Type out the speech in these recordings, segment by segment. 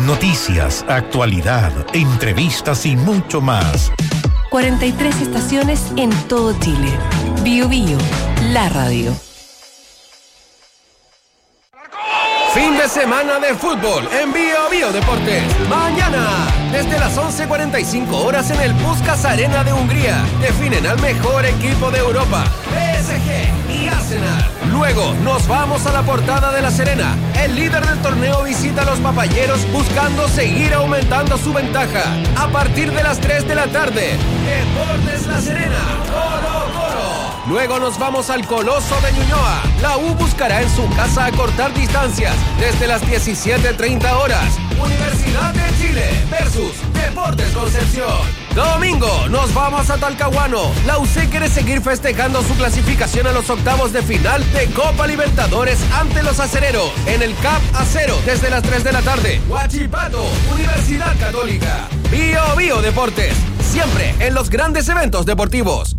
Noticias, actualidad, entrevistas y mucho más. 43 estaciones en todo Chile. Bio Bio, la radio. Fin de semana de fútbol en Bio Bio Deportes. Mañana, desde las 11:45 horas en el Puskás Arena de Hungría, definen al mejor equipo de Europa, PSG y Arsenal. Luego nos vamos a la Portada de La Serena. El líder del torneo visita a los papayeros buscando seguir aumentando su ventaja. A partir de las 3 de la tarde, Deportes La Serena, Colo Colo. Luego nos vamos al Coloso de Ñuñoa. La U buscará en su casa acortar distancias desde las 17:30 horas. Universidad de Chile versus Deportes Concepción. Domingo nos vamos a Talcahuano. La UC quiere seguir festejando su clasificación a los octavos de final de Copa Libertadores ante los acereros en el CAP Acero desde las 3 de la tarde. Huachipato, Universidad Católica. Bio Bio Deportes, siempre en los grandes eventos deportivos.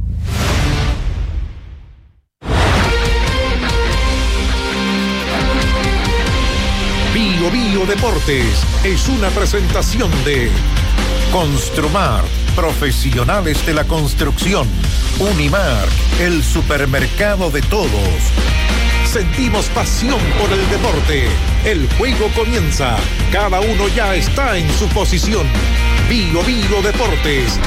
Bio Bio Deportes es una presentación de Construmar, profesionales de la construcción. Unimar, el supermercado de todos. Sentimos pasión por el deporte. El juego comienza. Cada uno ya está en su posición. Bio Bio Deportes.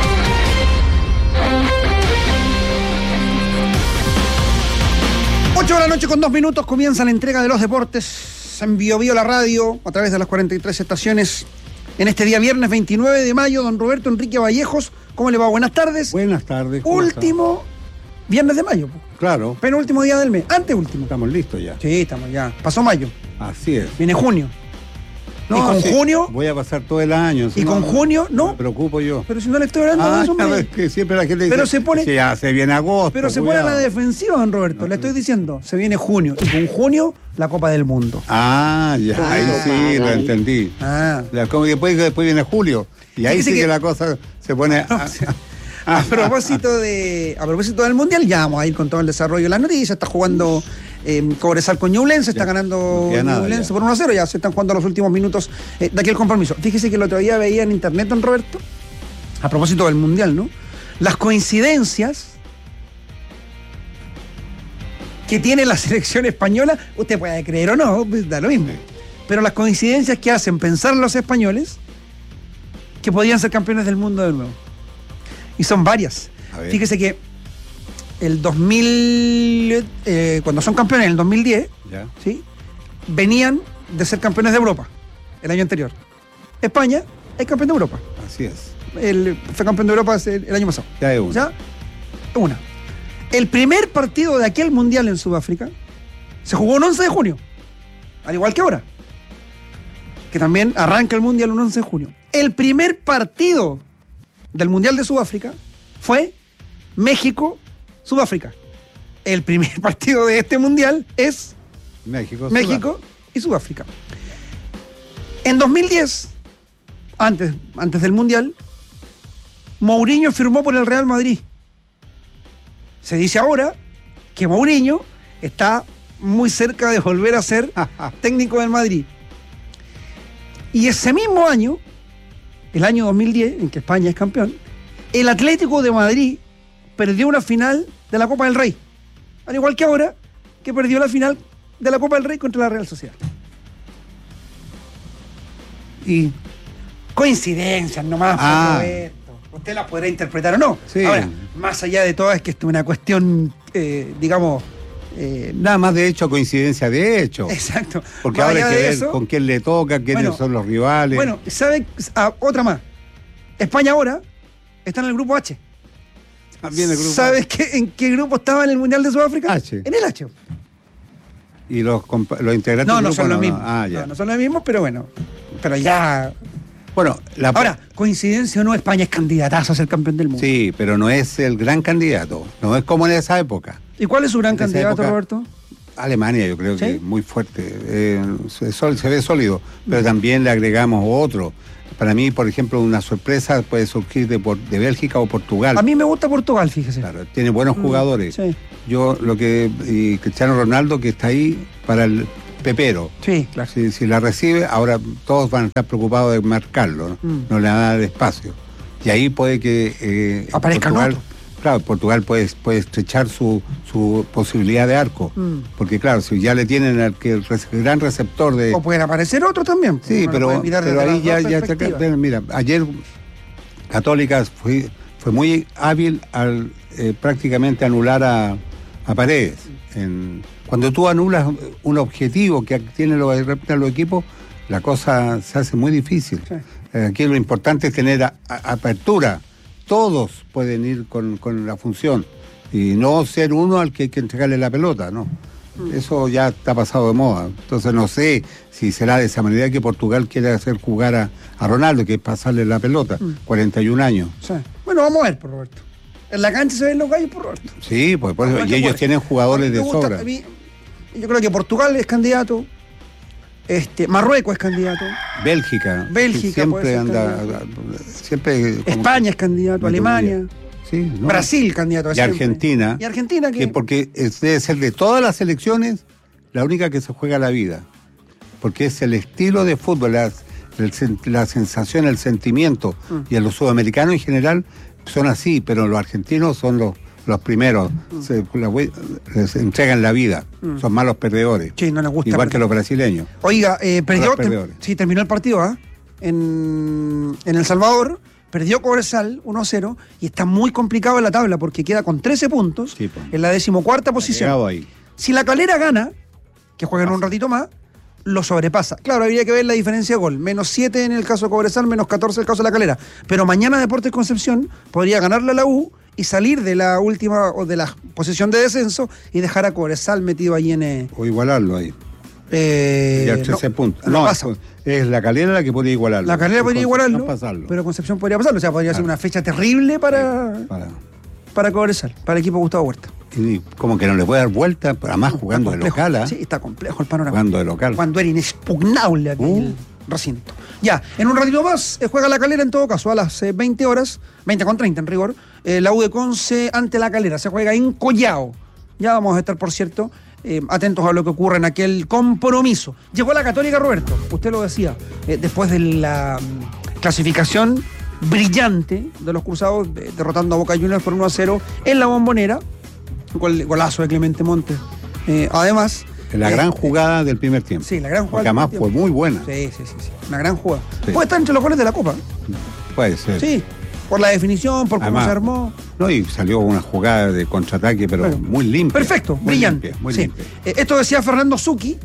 Ocho de la noche con 2 minutos comienza la entrega de los deportes en Bio Bio la radio a través de las 43 estaciones. En este día viernes 29 de mayo, don Roberto Enrique Vallejos, ¿cómo le va? Buenas tardes. Buenas tardes. Último viernes de mayo. Claro. Penúltimo día del mes, anteúltimo. Estamos listos ya. Sí, estamos ya. Pasó mayo. Así es. Viene junio. No, y con sí, junio. voy a pasar todo el año. Y con junio, no. Me preocupo yo. Pero si no le estoy hablando de eso, hombre. Es que siempre la gente dice. Pero se pone. Que ya se viene agosto. Pero se pone a la defensiva, don Roberto. Le estoy diciendo, se viene junio. Y con junio, la Copa del Mundo. Ah, ya. Ahí sí, lo entendí. Después viene julio. Y ahí sí que la cosa se pone. A propósito del Mundial, ya vamos a ir con todo el desarrollo de las noticias. Está jugando Cobresal con Ñublense, está ganando Ñublense por 1-0, ya se están jugando los últimos minutos de aquel compromiso. Fíjese que el otro día veía en internet, don Roberto, a propósito del Mundial, ¿no? Las coincidencias que tiene la selección española, usted puede creer o no, pues da lo mismo. Pero las coincidencias que hacen pensar los españoles que podían ser campeones del mundo de nuevo. Y son varias. Fíjese que el 2000, cuando son campeones en el 2010, ¿sí? Venían de ser campeones de Europa el año anterior. España es campeón de Europa. Así es. Fue campeón de Europa el año pasado. Ya es una. ¿Ya? Una. El primer partido de aquel mundial en Sudáfrica se jugó un 11 de junio, al igual que ahora, que también arranca el mundial un 11 de junio. El primer partido del Mundial de Sudáfrica fue México-Sudáfrica. El primer partido de este Mundial es México y Sudáfrica. En 2010, antes del Mundial, Mourinho firmó por el Real Madrid. Se dice ahora que Mourinho está muy cerca de volver a ser técnico del Madrid. Y ese mismo año, el año 2010, en que España es campeón, el Atlético de Madrid perdió una final de la Copa del Rey. Al igual que ahora, que perdió la final de la Copa del Rey contra la Real Sociedad. Y coincidencias nomás, Roberto. Usted las podrá interpretar o no. Sí. Ahora, más allá de todo, es que esto es una cuestión, digamos... nada más de hecho, coincidencia de hecho. Exacto. Porque ahora hay que ver con quién le toca, quiénes son los rivales. Bueno, ¿sabe? Otra más. España ahora está en el grupo H. También el grupo ¿Sabes en qué grupo estaba en el Mundial de Sudáfrica? H. En el H. ¿Y los integrantes no, del no grupo? son los mismos. Ya. No son los mismos, pero bueno. Pero ya... Bueno, ahora, coincidencia o no, España es candidatazo a ser campeón del mundo. Sí, pero no es el gran candidato. No es como en esa época. ¿Y cuál es su gran candidato, época, Roberto? Alemania, yo creo que es muy fuerte. Se ve sólido, pero también le agregamos otro. Para mí, por ejemplo, una sorpresa puede surgir de Bélgica o Portugal. A mí me gusta Portugal, fíjese. Claro, tiene buenos jugadores. Sí. Yo, y Cristiano Ronaldo, que está ahí para pepero. Sí, claro. Si la recibe, ahora todos van a estar preocupados de marcarlo, ¿no? No le van a dar espacio. Y ahí puede que aparezca Portugal, otro. claro, Portugal puede estrechar su posibilidad de arco. Porque claro, si ya le tienen al que el gran receptor de... O pueden aparecer otros también. Sí, pero ahí ya mira, ayer Católica fue muy hábil al prácticamente anular a Paredes. Cuando tú anulas un objetivo que tienen los equipos, la cosa se hace muy difícil. Sí. Aquí lo importante es tener apertura. Todos pueden ir con la función y no ser uno al que hay que entregarle la pelota, ¿no? Eso ya está pasado de moda. Entonces no sé si será de esa manera que Portugal quiere hacer jugar a Ronaldo, que es pasarle la pelota, 41 años. Sí. Bueno, vamos a ver, por Roberto. En la cancha se ven los gallos, por Roberto. Sí, pues por eso. Y ellos tienen jugadores de sobra. Yo creo que Portugal es candidato. Marruecos es candidato. Bélgica siempre anda. Siempre. España es candidato. Alemania. Sí, ¿no? Brasil candidato. Y Argentina. Y Argentina que porque debe ser de todas las selecciones la única que se juega la vida. Porque es el estilo de fútbol, la sensación, el sentimiento. Y a los sudamericanos en general son así, pero los argentinos son los primeros. Les entregan la vida. Son malos perdedores. Sí, no les gusta. Igual que los brasileños. Oiga, terminó el partido en El Salvador. Perdió Cobresal 1-0 y está muy complicado en la tabla porque queda con 13 puntos en la 14ª posición. Ahí. Si la Calera gana, que juegan un ratito más, lo sobrepasa. Claro, habría que ver la diferencia de gol. -7 en el caso de Cobresal, -14 en el caso de la Calera. Pero mañana Deportes Concepción podría ganarle a la U y salir de la última o de la posición de descenso y dejar a Cobresal metido ahí en... o igualarlo ahí. Ya 13 puntos. No, es la Calera la que podría igualarlo. La Calera podría igualarlo, pasarlo. Pero Concepción podría pasarlo. O sea, podría ser una fecha terrible para Cobresal, para el equipo de Gustavo Huerta. Y como que no le puede dar vuelta, además jugando de local. Sí, está complejo el panorama. Jugando de local. Cuando era inexpugnable aquel recinto. Ya, en un ratito más juega la Calera en todo caso, a las 20 horas, 20:30 en rigor, la U de Conce ante la Calera. Se juega en Collao. Ya vamos a estar, por cierto, atentos a lo que ocurre en aquel compromiso. Llegó la Católica, Roberto, usted lo decía, después de la clasificación brillante de los cruzados, derrotando a Boca Juniors por 1-0 en la Bombonera, golazo de Clemente Montes. Además... La gran jugada del primer tiempo. Sí, la gran jugada. Porque además fue muy buena. Sí. Una gran jugada. Sí. Puede estar entre los goles de la Copa. Puede ser. Sí. Por la definición, por cómo se armó. No, y salió una jugada de contraataque, pero muy limpia. Perfecto, muy brillante. Limpia, muy limpia. Esto decía Fernando Zucchi,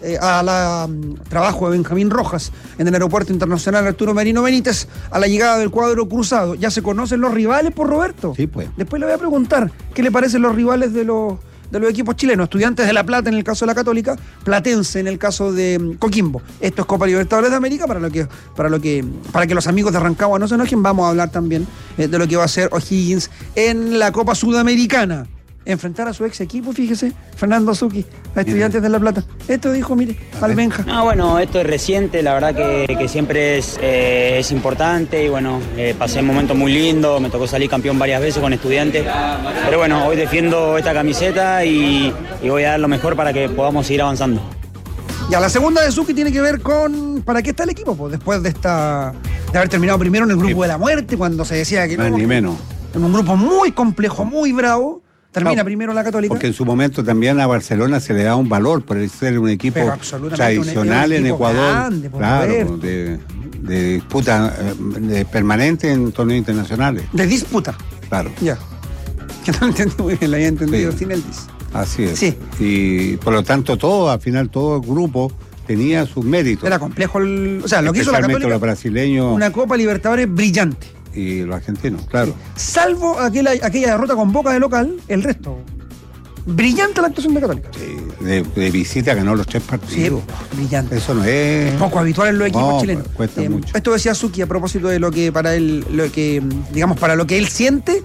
trabajo de Benjamín Rojas en el Aeropuerto Internacional Arturo Merino Benítez, a la llegada del cuadro cruzado. ¿Ya se conocen los rivales, por Roberto? Sí, pues. Después le voy a preguntar qué le parecen los rivales de los equipos chilenos. Estudiantes de La Plata en el caso de la Católica, Platense en el caso de Coquimbo. Esto es Copa Libertadores de América, para que los amigos de Rancagua no se enojen. Vamos a hablar también de lo que va a hacer O'Higgins en la Copa Sudamericana. Enfrentar a su ex equipo, fíjese, Fernando Zucchi, a Estudiantes de La Plata. Esto dijo, mire, al Benja. No, bueno, esto es reciente, la verdad que siempre es importante y bueno, pasé un momento muy lindo, me tocó salir campeón varias veces con Estudiantes, pero bueno, hoy defiendo esta camiseta y voy a dar lo mejor para que podamos seguir avanzando. Ya, la segunda de Zucchi tiene que ver con ¿para qué está el equipo? Pues después de haber terminado primero en el grupo de la muerte, cuando se decía que no, ni menos. En un grupo muy complejo, muy bravo. Termina primero la Católica. Porque en su momento también a Barcelona se le da un valor por ser un equipo tradicional en Ecuador. Grande, claro, de disputa permanente en torneos internacionales. De disputa. Claro. Ya. Que no lo entendí muy bien, lo había entendido sin el dis. Así es. Sí. Y por lo tanto al final todo el grupo tenía sus méritos. Era complejo lo que hizo la Católica. Los brasileños. Una Copa Libertadores brillante. Y los argentinos, claro. Sí. Salvo aquella derrota con Boca de local, el resto. Brillante la actuación de Católica. Sí, de visita ganó los 3 partidos. Sí, brillante. Eso no es poco habitual en los equipos chilenos. Cuesta mucho. Esto decía Zucchi a propósito de lo que para él, para lo que él siente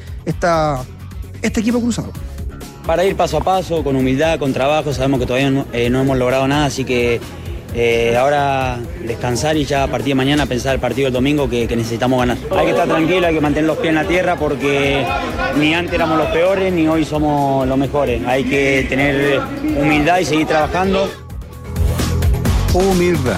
este equipo cruzado. Para ir paso a paso, con humildad, con trabajo, sabemos que todavía no hemos logrado nada, así que ahora descansar y ya a partir de mañana pensar el partido del domingo que necesitamos ganar. Hay que estar tranquilo, hay que mantener los pies en la tierra porque ni antes éramos los peores ni hoy somos los mejores. Hay que tener humildad y seguir trabajando. Mirda.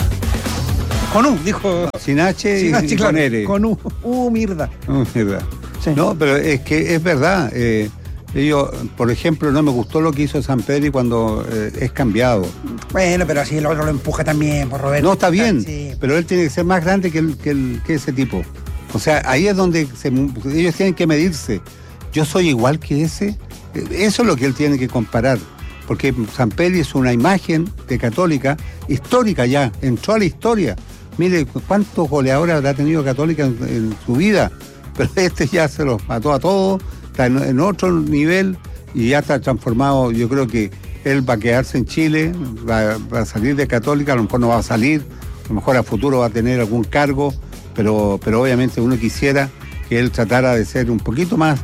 Con U, dijo. Sin H y claro, con R. Con U, Mirda. Mirda. Sí. No, pero es que es verdad. Ellos, por ejemplo, no me gustó lo que hizo Sampedri cuando es cambiado. Bueno, pero así el otro lo empuja también, por Roberto. No, está bien, sí. pero él tiene que ser más grande que ese tipo. O sea, ahí es donde ellos tienen que medirse. Yo soy igual que ese. Eso es lo que él tiene que comparar. Porque Sampedri es una imagen de Católica histórica ya, entró a la historia. Mire cuántos goleadores habrá tenido Católica en su vida, pero este ya se los mató a todos, está en otro nivel y ya está transformado. Yo creo que él va a quedarse en Chile, va a salir de Católica, a lo mejor no va a salir, a lo mejor a futuro va a tener algún cargo, pero obviamente uno quisiera que él tratara de ser un poquito más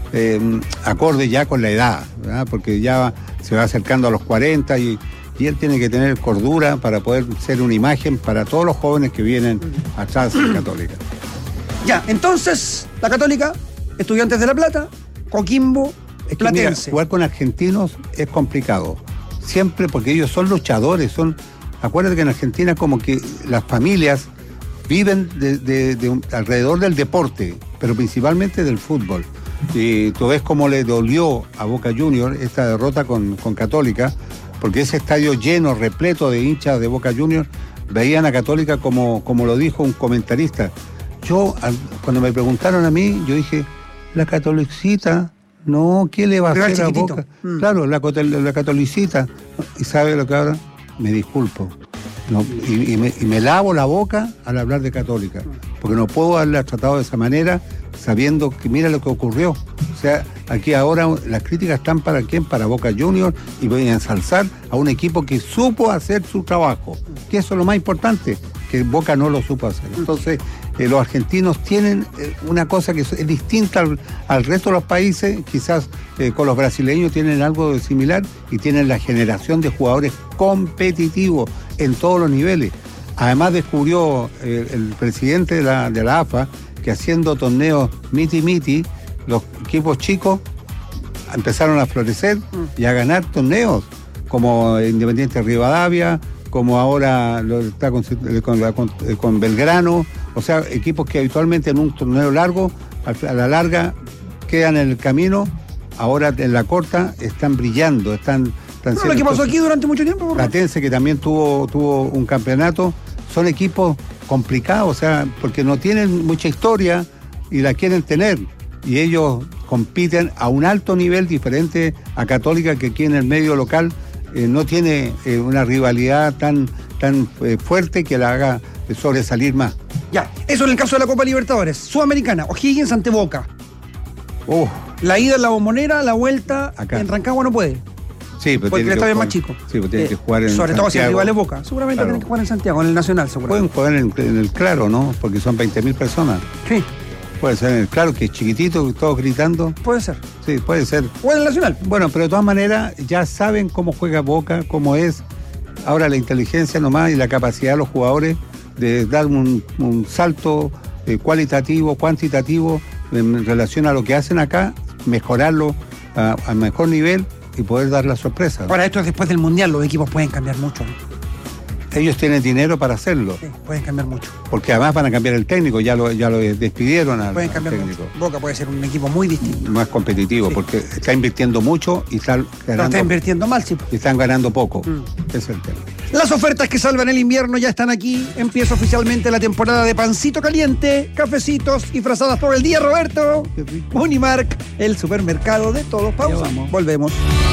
acorde ya con la edad, ¿verdad? Porque ya se va acercando a los 40 y él tiene que tener cordura para poder ser una imagen para todos los jóvenes que vienen atrás de Católica. Ya, entonces, la Católica, Estudiantes de La Plata, Coquimbo, Platense. Mira, jugar con argentinos es complicado. Siempre porque ellos son luchadores, acuérdate que en Argentina como que las familias viven alrededor del deporte, pero principalmente del fútbol. Y tú ves cómo le dolió a Boca Juniors esta derrota con Católica, porque ese estadio lleno, repleto de hinchas de Boca Juniors, veían a Católica como lo dijo un comentarista. Cuando me preguntaron a mí, yo dije, la Catolicita, no, ¿qué le va a hacer a Boca? Claro, la Catolicita. ¿Y sabe lo que ahora? Me disculpo. No, y me lavo la boca al hablar de Católica, porque no puedo haberla tratado de esa manera, sabiendo que mira lo que ocurrió. O sea, aquí ahora las críticas están para quién, para Boca Juniors, y voy a ensalzar a un equipo que supo hacer su trabajo, que eso es lo más importante, que Boca no lo supo hacer. Entonces, los argentinos tienen una cosa que es distinta al resto de los países, quizás con los brasileños tienen algo de similar y tienen la generación de jugadores competitivos en todos los niveles. Además descubrió el presidente de la AFA que haciendo torneos miti-miti, los equipos chicos empezaron a florecer y a ganar torneos, como Independiente Rivadavia, como ahora lo está con Belgrano, o sea, equipos que habitualmente en un torneo largo, a la larga, quedan en el camino, ahora en la corta están brillando, están lo que pasó aquí durante mucho tiempo. Platense, que también tuvo un campeonato, son equipos complicados, o sea, porque no tienen mucha historia y la quieren tener, y ellos compiten a un alto nivel diferente a Católica, que aquí en el medio local no tiene una rivalidad tan fuerte que la haga sobresalir más. Ya, eso en el caso de la Copa Libertadores. Sudamericana, O'Higgins ante Boca. La ida en la Bombonera, la vuelta acá. En Rancagua no puede. Sí, pero porque el estadio es más chico. Sí, pero tiene que jugar en sobre Santiago. Todo si el rival es Boca. Seguramente tienen que jugar en Santiago, en el Nacional, seguramente. Pueden jugar en el Claro, ¿no? Porque son 20.000 personas. Sí. Puede ser en el Claro, que es chiquitito, todos gritando. Puede ser. Sí, puede ser. O en el Nacional. Bueno, pero de todas maneras ya saben cómo juega Boca, cómo es. Ahora la inteligencia nomás y la capacidad de los jugadores de dar un salto cualitativo, cuantitativo en relación a lo que hacen acá, mejorarlo a mejor nivel y poder dar la sorpresa. Ahora, esto es después del Mundial, los equipos pueden cambiar mucho, ¿no? Ellos tienen dinero para hacerlo. Sí, pueden cambiar mucho. Porque además van a cambiar el técnico, ya lo despidieron al técnico. Mucho. Boca puede ser un equipo muy distinto. Más competitivo, porque está invirtiendo mucho y está ganando. No está invirtiendo mal, sí. Y están ganando poco. Ese es el tema. Las ofertas que salvan el invierno ya están aquí. Empieza oficialmente la temporada de pancito caliente, cafecitos y frazadas todo el día, Roberto. Unimark, el supermercado de todos. Pausa. Volvemos.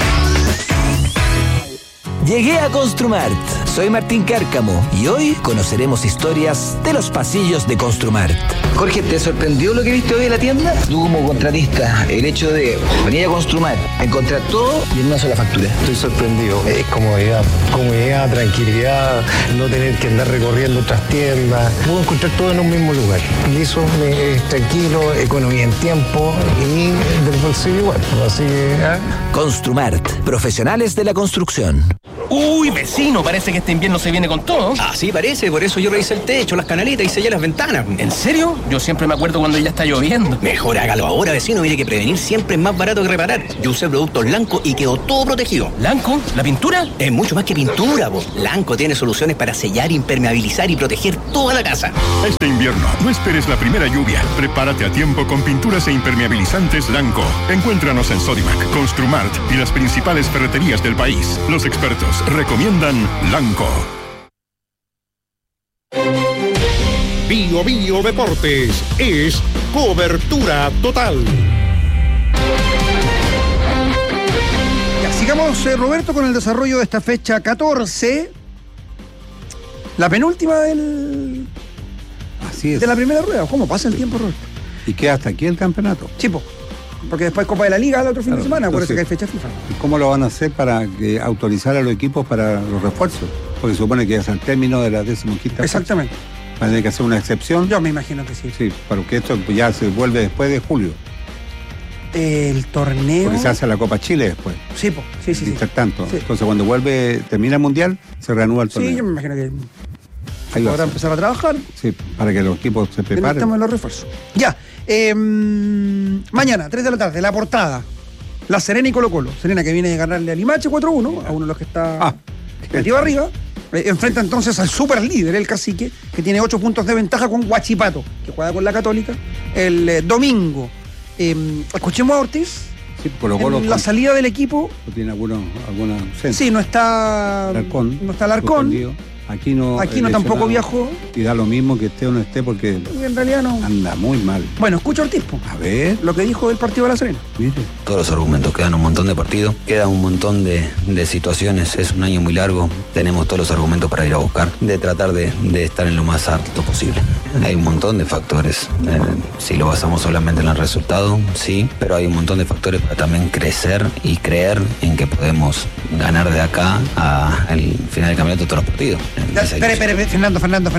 Llegué a Construmart. Soy Martín Cárcamo y hoy conoceremos historias de los pasillos de Construmart. Jorge, ¿te sorprendió lo que viste hoy en la tienda? Tú como contratista, el hecho de venir a Construmart, encontrar todo y en una sola factura. Estoy sorprendido. Es comodidad, tranquilidad, no tener que andar recorriendo otras tiendas. Puedo encontrar todo en un mismo lugar. Y eso es tranquilo, economía en tiempo y del bolsillo igual. Así que... Construmart, profesionales de la construcción. Uy, vecino, parece que este invierno se viene con todo. Así parece, por eso yo revisé el techo, las canaletas y sellé las ventanas. ¿En serio? Yo siempre me acuerdo cuando ya está lloviendo. Mejor hágalo ahora, vecino. Mire que prevenir siempre es más barato que reparar. Yo usé productos Lanco y quedó todo protegido. ¿Lanco? ¿La pintura? Es mucho más que pintura, po. Lanco tiene soluciones para sellar, impermeabilizar y proteger toda la casa. Este invierno, no esperes la primera lluvia. Prepárate a tiempo con pinturas e impermeabilizantes Lanco. Encuéntranos en Sodimac, Construmart y las principales ferreterías del país. Los expertos recomiendan Lanco. Bio Bio Deportes es cobertura total. Ya, sigamos, Roberto, con el desarrollo de esta fecha 14. La penúltima Así es. de la primera rueda. ¿Cómo pasa el tiempo, Roberto? ¿Y queda hasta aquí el campeonato? Chipo. Porque después Copa de la Liga el otro fin de semana, por eso entonces, que hay fecha FIFA. ¿Y cómo lo van a hacer para autorizar a los equipos para los refuerzos? Porque se supone que es al término de la 15ª. Exactamente. Va a tener que hacer una excepción. Yo me imagino que sí. Sí, porque esto ya se vuelve después de julio. El torneo. Porque se hace la Copa Chile después. Sí, sí. Tanto. Sí. Entonces cuando termina el Mundial, se reanuda el torneo. Sí, yo me imagino que ahí ahora empezar a trabajar. Sí, para que los equipos se preparen. Estamos en los refuerzos. Ya. Mañana, 3 de la tarde, la portada. La Serena y Colo-Colo. Serena que viene de ganarle a Limache 4-1, a uno de los que está metido arriba. Enfrenta entonces al super líder, el Cacique, que tiene 8 puntos de ventaja con Huachipato, que juega con la Católica, el domingo. Escuchemos a Ortiz. Sí, Colo-Colo. La salida del equipo. ¿Tiene alguna ausencia? Sí, no está Alarcón. No está Alarcón. Aquí no tampoco viajó. Y da lo mismo que esté o no esté porque en realidad no. Anda muy mal. Bueno, escucha Ortiz. A ver. Lo que dijo del partido de La Serena. Mire. Todos los argumentos, quedan un montón de partidos, queda un montón de situaciones, es un año muy largo, tenemos todos los argumentos para ir a buscar, de tratar de estar en lo más alto posible. Hay un montón de factores, si lo basamos solamente en el resultado, sí, pero hay un montón de factores para también crecer y creer en que podemos ganar de acá al final del campeonato todos los partidos. Espere, Fernando.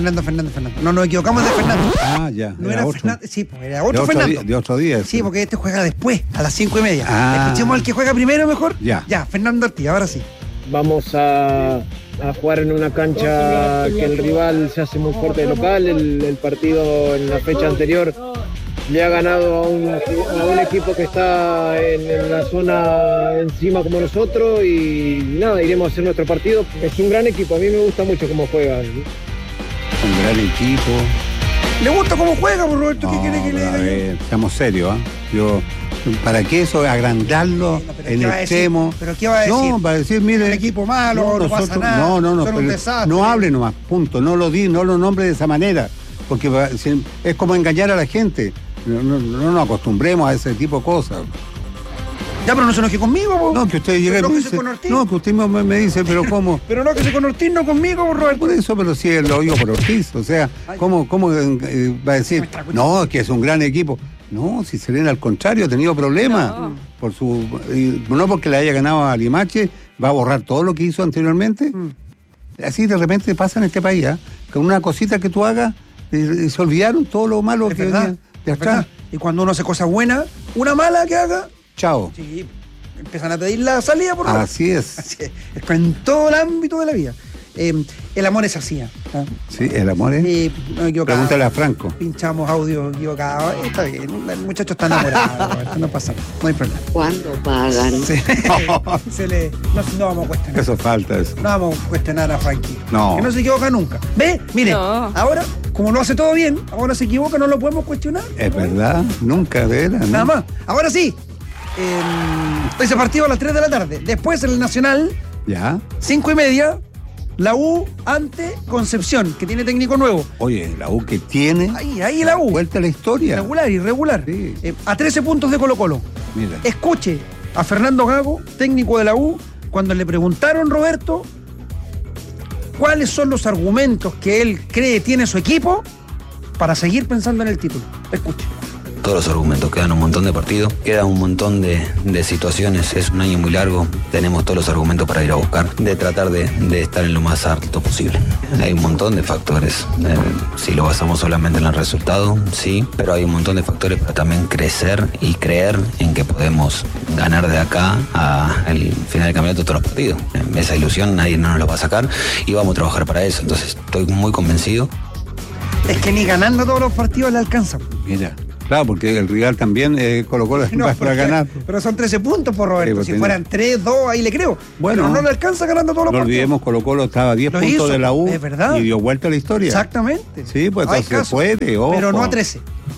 No nos equivocamos de Fernando. Ah, ya. No era Fernando. Sí, era otro Fernando. De otro día. Sí, porque este juega después, a las 5:30. Ah. Escuchemos al que juega primero mejor. Ya, Fernando Ortiz, ahora sí. Vamos a jugar en una cancha que el rival se hace muy fuerte de local. El partido en la fecha anterior le ha ganado a un equipo que está en la zona encima como nosotros y nada, iremos a hacer nuestro partido. Es un gran equipo, a mí me gusta mucho cómo juega. Un gran equipo. ¿Le gusta cómo juega, Roberto? ¿Qué quiere que le diga? A ver, estamos serios, ¿para qué eso? Agrandarlo en extremo. ¿Pero qué va a decir? No, para decir, mire. Un equipo malo, no pasa nada. No hable nomás, punto. No lo nombre de esa manera. Porque es como engañar a la gente. No nos acostumbremos a ese tipo de cosas. Ya, pero no se enoje conmigo, po. No, que usted llegue y me dice. No, que usted me dice, pero ¿cómo? Pero no, que se con Ortiz, no conmigo, Roberto. Por eso, pero si lo oigo por Ortiz. O sea, ¿cómo va a decir? No, que es un gran equipo. No, si Serena al contrario ha tenido problemas. No porque le haya ganado a Limache, va a borrar todo lo que hizo anteriormente. Así de repente pasa en este país, con una cosita que tú hagas, se olvidaron todo lo malo que venía de atrás. Y cuando uno hace cosas buenas, una mala que haga, chao. Sí, empiezan a pedir la salida por favor. Así es. En todo el ámbito de la vida. El amor es así. Sí, el amor es. No me equivoco. Pregúntale a Franco. Pinchamos audio equivocado. Está bien, el muchacho está enamorado. No pasa nada, no hay problema. ¿Cuándo pagan? Sí. No vamos a cuestionar. Eso falta, eso. No vamos a cuestionar a Frankie. No. Que no se equivoca nunca. ¿Ve? Mire, ahora, como lo hace todo bien, ahora se equivoca, no lo podemos cuestionar. Es verdad, nunca, de veras. Nada más. Ahora sí. Ese partido a las 3 de la tarde. Después el Nacional. Ya. 5:30. La U ante Concepción, que tiene técnico nuevo. Oye, la U que tiene. Ahí la U. Vuelta a la historia. Irregular. Sí. A 13 puntos de Colo-Colo. Mira. Escuche a Fernando Gago, técnico de la U, cuando le preguntaron, Roberto, cuáles son los argumentos que él cree tiene su equipo para seguir pensando en el título. Escuche. todos los argumentos. Quedan un montón de partidos, quedan un montón de situaciones. Es un año muy largo. Tenemos todos los argumentos para ir a buscar, de tratar de estar en lo más alto posible. Hay un montón de factores. Si lo basamos solamente en el resultado, sí, pero hay un montón de factores para también crecer y creer en que podemos ganar de acá al final del campeonato todos los partidos. Esa ilusión nadie nos la va a sacar y vamos a trabajar para eso. Entonces estoy muy convencido. Es que ni ganando todos los partidos le alcanza. Mira, claro, porque el rival también colocó para ganar. Pero son 13 puntos por Roberto. Sí, si fueran 3, 2, ahí le creo. Bueno, pero no le alcanza ganando todos los partidos. No olvidemos, Colo-Colo estaba a 10 puntos hizo, de la U es verdad. Y dio vuelta a la historia. Exactamente. Sí, pues entonces se puede, ojo. Pero no a 13.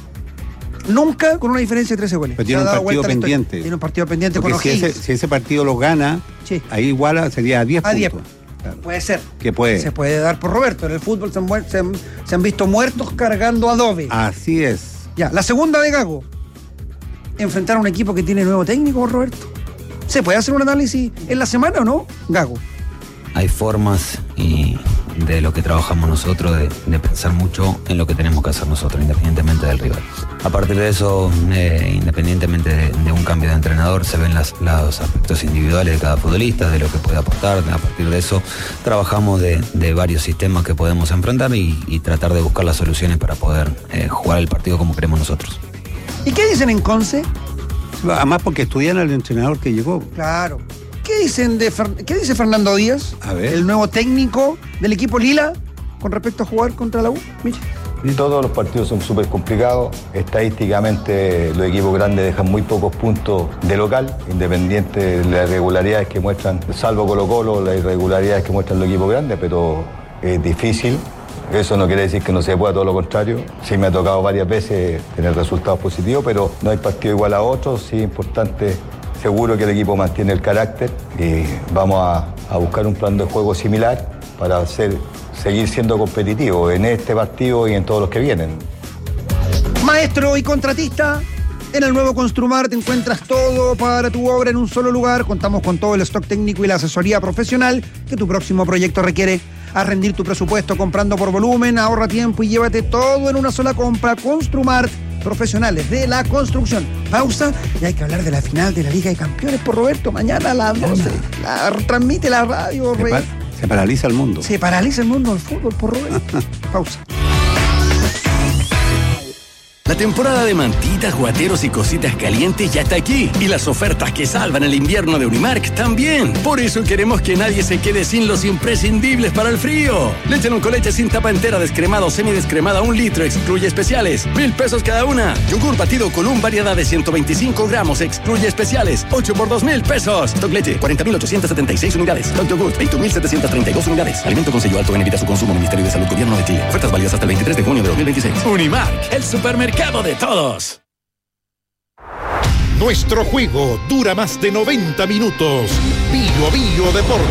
Nunca con una diferencia de 13 goles. Pero tiene un partido pendiente. Tiene un partido pendiente porque con O'Higgins. Si ese partido lo gana, sí, ahí igual sería a 10 puntos. 10. Claro. Puede ser. Que puede. Se puede dar por Roberto. En el fútbol se han visto muertos cargando adobe. Así es. Ya, la segunda de Gago. Enfrentar a un equipo que tiene nuevo técnico, Roberto. ¿Se puede hacer un análisis en la semana o no, Gago? Hay formas y de lo que trabajamos nosotros, de pensar mucho en lo que tenemos que hacer nosotros, independientemente del rival. A partir de eso, independientemente de un cambio de entrenador, se ven los aspectos individuales de cada futbolista, de lo que puede aportar. A partir de eso, trabajamos de varios sistemas que podemos enfrentar y tratar de buscar las soluciones para poder jugar el partido como queremos nosotros. ¿Y qué dicen en Conce? Además porque estudian al entrenador que llegó. Claro. ¿Qué dice Fernando Díaz, el nuevo técnico del equipo Lila, con respecto a jugar contra la U? Mira. Todos los partidos son súper complicados. Estadísticamente los equipos grandes dejan muy pocos puntos de local, independiente de las irregularidades que muestran, salvo Colo-Colo, las irregularidades que muestran los equipos grandes, pero es difícil. Eso no quiere decir que no se pueda, todo lo contrario. Sí me ha tocado varias veces tener resultados positivos, pero no hay partido igual a otros. Sí es importante, seguro que el equipo mantiene el carácter y vamos a buscar un plan de juego similar para seguir siendo competitivos en este partido y en todos los que vienen. Maestro y contratista, en el nuevo Construmar te encuentras todo para tu obra en un solo lugar. Contamos con todo el stock técnico y la asesoría profesional que tu próximo proyecto requiere. A rendir tu presupuesto comprando por volumen, ahorra tiempo y llévate todo en una sola compra. Construmart, profesionales de la construcción. Pausa y hay que hablar de la final de la Liga de Campeones por Roberto. Mañana a las 12. La transmite la radio. Se paraliza el mundo. Se paraliza el mundo del fútbol por Roberto. Pausa. La temporada de mantitas, guateros y cositas calientes ya está aquí. Y las ofertas que salvan el invierno de Unimark también. Por eso queremos que nadie se quede sin los imprescindibles para el frío. Leche en Coleche sin tapa entera, descremada o semidescremada, 1 litro, excluye especiales. 1,000 pesos cada una. Yogur batido con un variedad de 125 gramos, excluye especiales. 8 por 2,000 pesos. Stock leche, 40,876 unidades. Stock yogur, 20,732 unidades. Alimento con sello alto en evita su consumo. Ministerio de Salud, Gobierno de Chile. Ofertas válidas hasta el 23 de junio de 2026. Unimark, el supermercado de todos. Nuestro juego dura más de 90 minutos. Bio Bio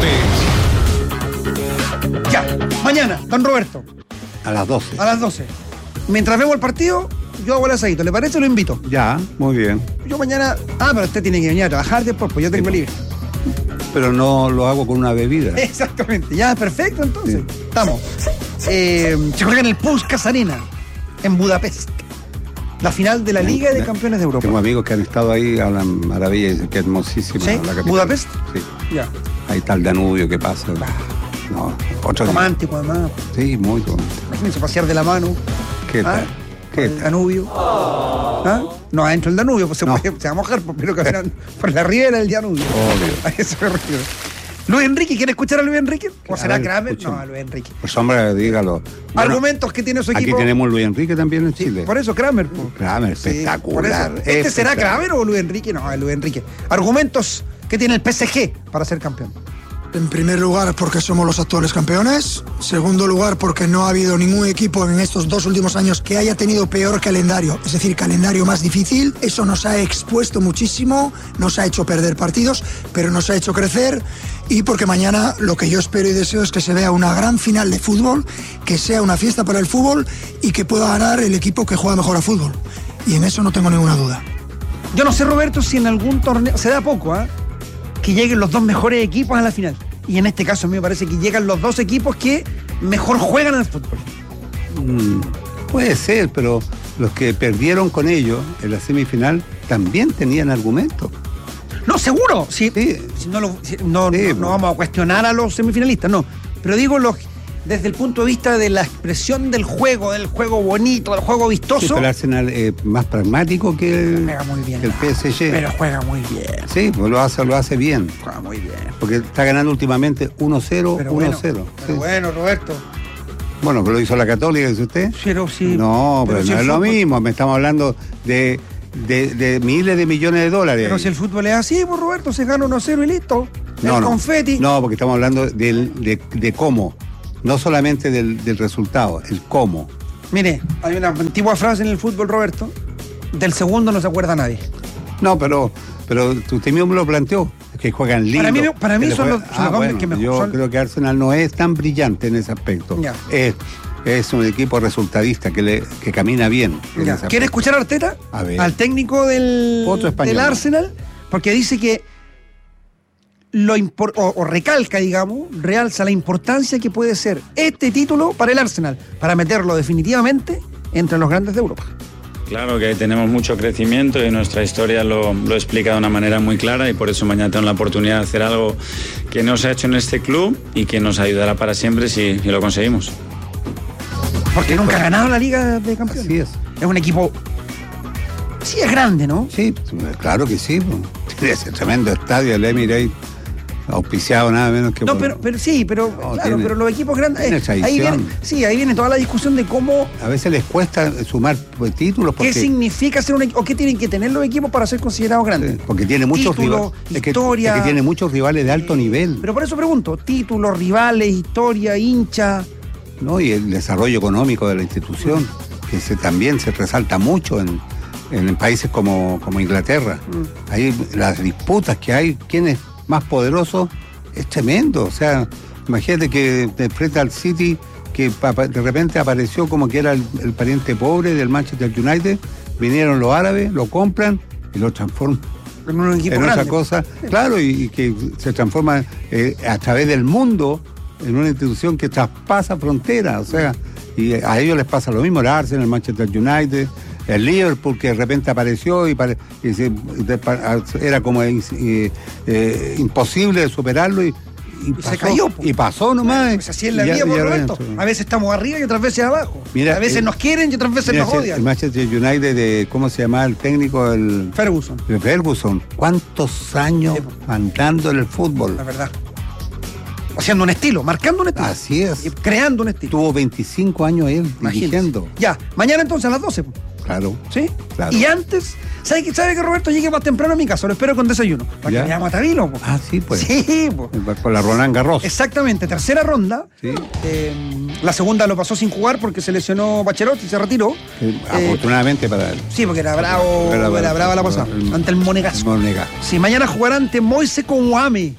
Deportes. Ya, mañana, don Roberto. A las 12. A las 12. Mientras vemos el partido, yo hago el asadito. ¿Le parece? Lo invito. Ya, muy bien. Yo mañana... pero usted tiene que venir a trabajar después, pues yo tengo libre. Pero no lo hago con una bebida. Exactamente. Ya, perfecto, entonces. Sí. Estamos. Se juega en el Puskás Arena, en Budapest. La final de la Liga de Campeones de Europa. Tengo amigos que han estado ahí, hablan maravilla, dicen que es hermosísima. ¿Sí? La capital. ¿Budapest? Sí. Ya. Ahí está el Danubio que pasa. No, otro romántico además. Sí, muy romántico. Imagínense pasear de la mano. ¿Qué tal? ¿Qué el Danubio. No, adentro del Danubio, pues se va a mojar, pero que por la ribera del Danubio. Obvio. A eso me refiero. Luis Enrique, ¿quiere escuchar a Luis Enrique? ¿O será Kramer? No, a Luis Enrique. Pues hombre, dígalo. Argumentos que tiene su equipo. Aquí tenemos Luis Enrique también en Chile. Por eso Kramer. Kramer, espectacular. ¿Este será Kramer o Luis Enrique? No, es Luis Enrique. Argumentos que tiene el PSG para ser campeón. En primer lugar, porque somos los actuales campeones. Segundo lugar, porque no ha habido ningún equipo en estos 2 últimos años que haya tenido peor calendario, es decir, calendario más difícil. Eso nos ha expuesto muchísimo, nos ha hecho perder partidos, pero nos ha hecho crecer. Y porque mañana lo que yo espero y deseo es que se vea una gran final de fútbol, que sea una fiesta para el fútbol y que pueda ganar el equipo que juega mejor a fútbol. Y en eso no tengo ninguna duda. Yo no sé, Roberto, si en algún torneo, se da poco, que lleguen los 2 mejores equipos a la final. Y en este caso a mí me parece que llegan los 2 equipos que mejor juegan al fútbol. Puede ser, pero los que perdieron con ellos en la semifinal también tenían argumentos. No, seguro. Sí. No vamos a cuestionar a los semifinalistas, no. Pero digo, desde el punto de vista de la expresión del juego bonito, del juego vistoso. Sí, pero el Arsenal es más pragmático que juega muy bien, el PSG. Pero juega muy bien. Sí, pues lo hace bien. Juega muy bien. Porque está ganando últimamente 1-0, pero 1-0. Pero bueno, Roberto. Bueno, pero lo hizo la Católica, dice usted. Pero sí. No, pero no es lo mismo. Me estamos hablando de miles de millones de dólares. Pero si el fútbol es así, pues Roberto, se gana 1-0 y listo. Confeti. No, porque estamos hablando de cómo. No solamente del resultado, el cómo. Mire, hay una antigua frase en el fútbol, Roberto, del segundo no se acuerda nadie. No, pero usted mismo lo planteó, que juegan lindo. Para mí son los hombres que mejor. Yo creo que Arsenal no es tan brillante en ese aspecto. Ya. Es un equipo resultadista que camina bien. ¿Quiere escuchar a Arteta? A ver. Al técnico del Arsenal, porque dice que recalca, digamos, realza la importancia que puede ser este título para el Arsenal, para meterlo definitivamente entre los grandes de Europa. Claro que tenemos mucho crecimiento y nuestra historia lo explica de una manera muy clara y por eso mañana tengo la oportunidad de hacer algo que no se ha hecho en este club y que nos ayudará para siempre si lo conseguimos. Porque nunca ha ganado la Liga de Campeones. Así es. Es un equipo... Sí, es grande, ¿no? Sí, claro que sí. Tiene ese tremendo estadio, el Emirates, auspiciado nada menos que... No, pero pero los equipos grandes... Ahí viene toda la discusión de cómo... A veces les cuesta sumar títulos porque... ¿Qué significa ser un equipo? ¿O qué tienen que tener los equipos para ser considerados grandes? Sí, porque tiene muchos rivales. Historia... Es que tiene muchos rivales de alto nivel. Pero por eso pregunto, títulos, rivales, historia, hincha... No, y el desarrollo económico de la institución, que también se resalta mucho en países como Inglaterra. Ahí las disputas que hay, quién es más poderoso, es tremendo. O sea, imagínate que frente al City, que de repente apareció como que era el pariente pobre del Manchester United, vinieron los árabes, lo compran y lo transforman en un equipo en grande. otra cosa. Claro, y que se transforma a través del mundo en una institución que traspasa fronteras. O sea, y a ellos les pasa lo mismo, el Arsenal, el Manchester United, el Liverpool, que de repente apareció y era como imposible de superarlo y pasó, se cayó. Y pasó nomás. Pues así es la vida, por Roberto. A veces estamos arriba y otras veces abajo. Mira, a veces nos quieren y otras veces nos odian. El Manchester United, ¿cómo se llama el técnico? Ferguson. Ferguson. ¿Cuántos años mandando en el fútbol? La verdad. Haciendo un estilo, marcando un estilo. Así es. Creando un estilo. Tuvo 25 años él dirigiendo. Ya, mañana entonces a las 12. Claro. ¿Sí? Claro. Y antes, ¿sabe que Roberto llegue más temprano a mi casa? Lo espero con desayuno. Para que veamos a Tabilo. Ah, sí, pues. Sí, pues. Con la Roland Garros. Exactamente, tercera ronda. Sí. La segunda lo pasó sin jugar porque se lesionó Bachelot y se retiró. Afortunadamente para él. Sí, porque era bravo, era brava la pasada. Ante el Monegasco. Sí, mañana jugará ante Moise Kouame.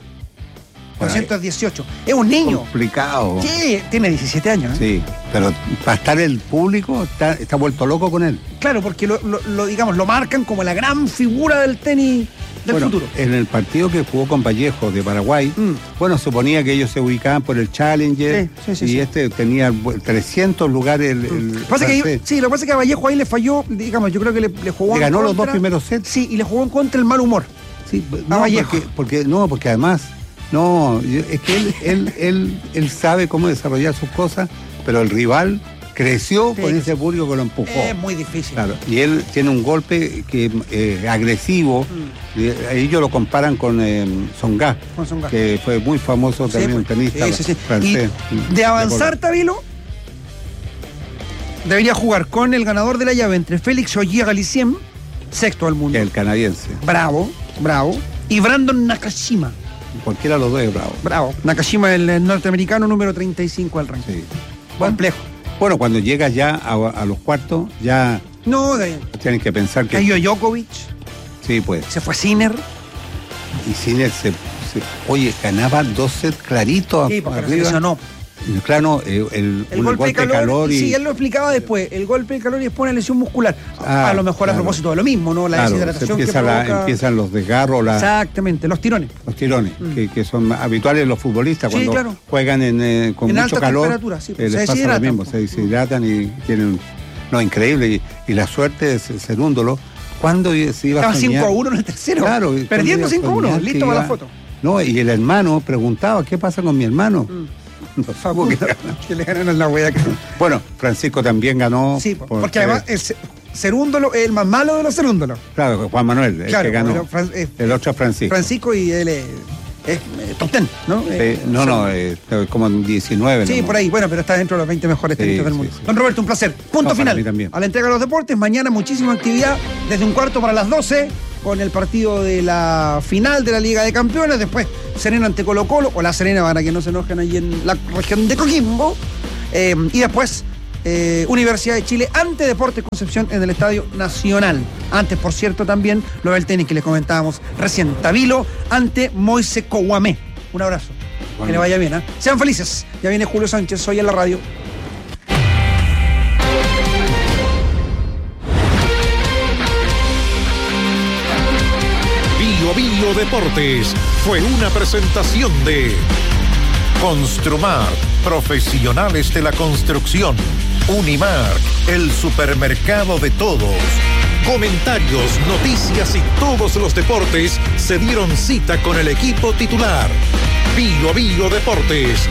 418. Es un niño. Complicado. Sí, tiene 17 años. Sí, pero para estar el público está vuelto loco con él. Claro, porque lo marcan como la gran figura del tenis del futuro. En el partido que jugó con Vallejo de Paraguay, bueno, suponía que ellos se ubicaban por el Challenger y este tenía 300 lugares. Lo que pasa es que a Vallejo ahí le falló, digamos, yo creo que le jugó le ganó los dos primeros sets. Sí, y le jugó en contra el mal humor. Sí, a Vallejo. Porque además... No, es que él sabe cómo desarrollar sus cosas, pero el rival creció con ese público que lo empujó. Es muy difícil. Claro, y él tiene un golpe que agresivo. Ellos lo comparan con Tsonga, que fue muy famoso también, un tenista francés. Y de avanzar, Tabilo, debería jugar con el ganador de la llave entre Félix Auger-Aliassime, sexto del mundo. El canadiense. Bravo. Y Brandon Nakashima. Cualquiera de los dos es bravo. Nakashima, el norteamericano número 35 del ranking. Sí. Complejo. Bueno, cuando llegas ya a los cuartos, ya... No, tienen que pensar que... Cayó Djokovic. Sí, pues. Se fue Sinner. Y Sinner oye, ganaba 2 sets claritos. Sí, porque arriba. No. Claro, el golpe de calor y... Sí, él lo explicaba después. El golpe de calor y después una lesión muscular. A lo mejor a propósito de lo mismo, ¿no? La deshidratación que provoca... Empiezan los desgarros. Exactamente, los tirones. Los tirones, que son habituales en los futbolistas cuando juegan con mucho alta calor. Temperatura, sí, les pasa lo mismo, se deshidratan y tienen No, increíble. Y la suerte de Cerúndolo, ¿cuándo se iba a soñar? Estaba 5-1 en el tercero. Claro. Perdiendo 5-1, listo para la foto. No, y el hermano preguntaba, ¿qué pasa con mi hermano? No sabe que le ganaron la hueá. Bueno, Francisco también ganó. Sí, porque además Cerúndolo es el más malo de los Cerúndolos. Claro, Juan Manuel, el que ganó. El otro es Francisco. Francisco y él es top 10, ¿no? Como 19. Sí, por ahí. Bueno, pero está dentro de los 20 mejores tenistas del mundo. Sí. Don Roberto, un placer. Punto final. A la entrega de los deportes. Mañana muchísima actividad desde 1:15 para las 12 con el partido de la final de la Liga de Campeones. Después Serena ante Colo-Colo, o La Serena para que no se enojen allí en la región de Coquimbo. Y después Universidad de Chile ante Deportes Concepción en el Estadio Nacional. Antes, por cierto, también lo del tenis que les comentábamos recién. Tabilo ante Moise Kouamé. Un abrazo. Bueno. Que le vaya bien, ¿eh? Sean felices. Ya viene Julio Sánchez hoy en la radio. Bio Deportes fue una presentación de Construmar, profesionales de la construcción. Unimark, el supermercado de todos. Comentarios, noticias y todos los deportes se dieron cita con el equipo titular. Bio Deportes.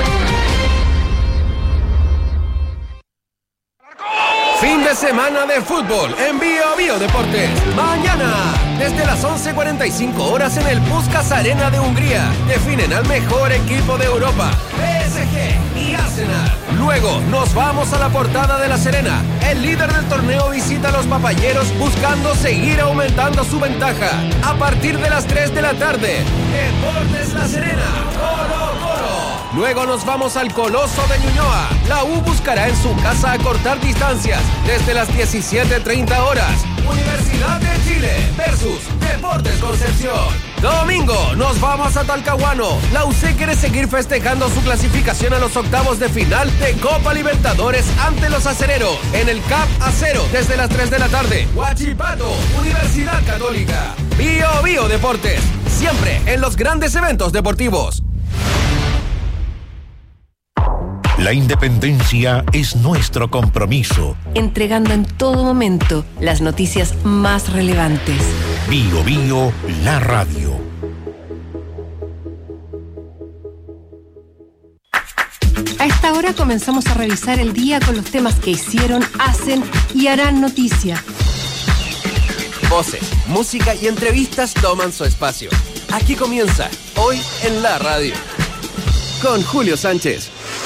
Fin de semana de fútbol en Bio Deportes. Mañana, desde las 11:45 horas en el Puskás Arena de Hungría, definen al mejor equipo de Europa, PSG y Arsenal. Luego nos vamos a la Portada de La Serena. El líder del torneo visita a los papayeros buscando seguir aumentando su ventaja. A partir de las 3 de la tarde, Deportes La Serena, Colo-Colo. Luego nos vamos al Coloso de Ñuñoa. La U buscará en su casa acortar distancias desde las 17:30 horas. Universidad de Chile versus Deportes Concepción. Domingo nos vamos a Talcahuano. La UC quiere seguir festejando su clasificación a los octavos de final de Copa Libertadores ante los acereros en el CAP Acero desde las 3 de la tarde. Huachipato, Universidad Católica. Bio Deportes, siempre en los grandes eventos deportivos. La independencia es nuestro compromiso. Entregando en todo momento las noticias más relevantes. Bio, la radio. A esta hora comenzamos a revisar el día con los temas que hicieron, hacen y harán noticia. Voces, música y entrevistas toman su espacio. Aquí comienza, hoy en la radio. Con Julio Sánchez.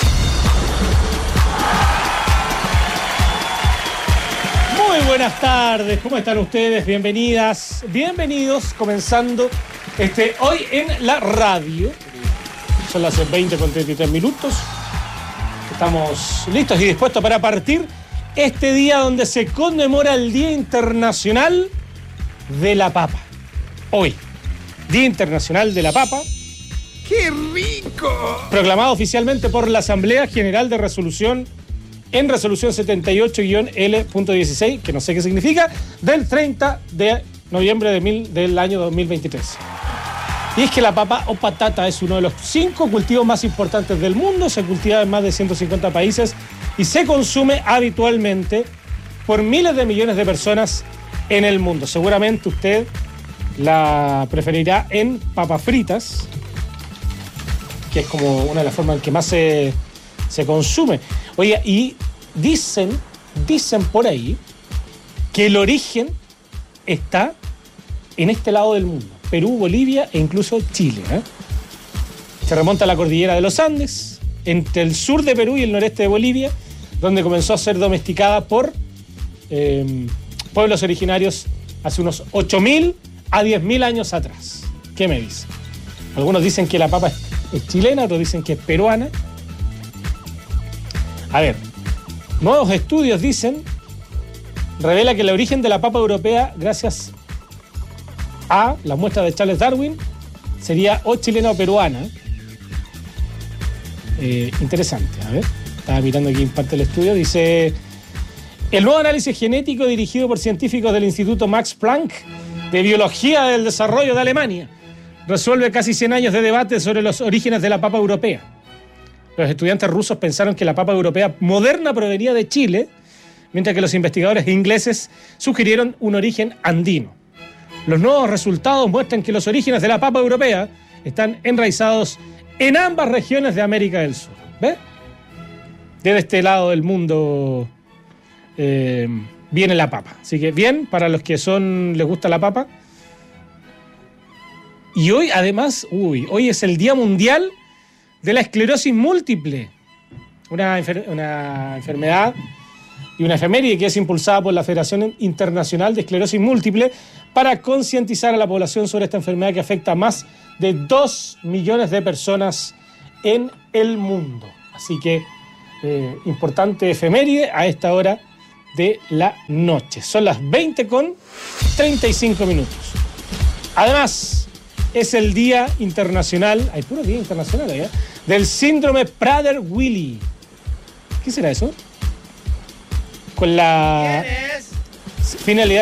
Muy buenas tardes, ¿cómo están ustedes? Bienvenidas, bienvenidos, comenzando hoy en la radio. Son las 20:33. Estamos listos y dispuestos para partir este día donde se conmemora el Día Internacional de la Papa. Hoy, Día Internacional de la Papa. ¡Qué rico! Proclamado oficialmente por la Asamblea General de Resolución en resolución 78-L.16, que no sé qué significa, del 30 de noviembre del año 2023. Y es que la papa o patata es uno de los 5 cultivos más importantes del mundo, se cultiva en más de 150 países y se consume habitualmente por miles de millones de personas en el mundo. Seguramente usted la preferirá en papas fritas, que es como una de las formas en que más se consume. Oye, y dicen por ahí que el origen está en este lado del mundo. Perú, Bolivia e incluso Chile. Se remonta a la cordillera de los Andes, entre el sur de Perú y el noreste de Bolivia, donde comenzó a ser domesticada por pueblos originarios hace unos 8.000 a 10.000 años atrás. ¿Qué me dicen? Algunos dicen que la papa es chilena, otros dicen que es peruana. A ver, nuevos estudios revela que el origen de la papa europea, gracias a las muestras de Charles Darwin, sería o chilena o peruana. Interesante, a ver, estaba mirando aquí en parte del estudio, dice: el nuevo análisis genético dirigido por científicos del Instituto Max Planck de Biología del Desarrollo de Alemania resuelve casi 100 años de debate sobre los orígenes de la papa europea. Los estudiantes rusos pensaron que la papa europea moderna provenía de Chile, mientras que los investigadores ingleses sugirieron un origen andino. Los nuevos resultados muestran que los orígenes de la papa europea están enraizados en ambas regiones de América del Sur. ¿Ves? Desde este lado del mundo viene la papa. Así que bien, para los que les gusta la papa. Y hoy, además, hoy es el Día Mundial de la Esclerosis Múltiple. Una enfermedad y una efeméride que es impulsada por la Federación Internacional de Esclerosis Múltiple para concientizar a la población sobre esta enfermedad que afecta a más de 2 millones de personas en el mundo. Así que, importante efeméride a esta hora de la noche. Son las 20:35. Además, es el Día Internacional, hay puro Día Internacional allá, del Síndrome Prader-Willi. ¿Qué será eso? Con la finalidad